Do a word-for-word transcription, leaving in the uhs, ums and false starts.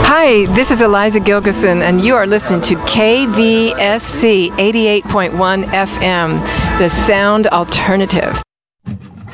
Hi, this is Eliza Gilgison, and you are listening to K V S C eighty-eight point one F M, the Sound Alternative.